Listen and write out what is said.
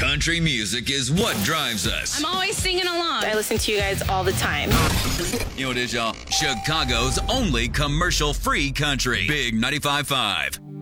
Country music is what drives us. I'm always singing along. I listen to you guys all the time. You know what it is, y'all? Chicago's only commercial-free country. Big 95.5.